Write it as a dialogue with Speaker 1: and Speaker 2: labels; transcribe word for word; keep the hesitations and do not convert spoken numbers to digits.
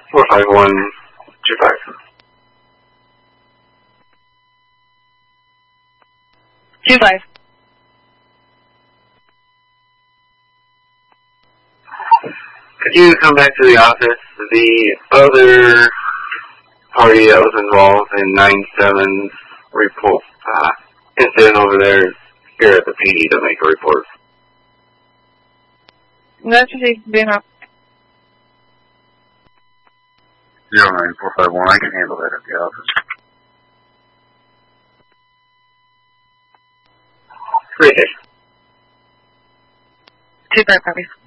Speaker 1: four five one two five.
Speaker 2: Two five.
Speaker 1: Could you come back to the office? The other party that was involved in nine seven's report uh, incident over there is here at the P D to make a report.
Speaker 2: That's just being up.
Speaker 3: Zero nine four five one. I can handle that at the office.
Speaker 1: Great.
Speaker 2: Two five copies.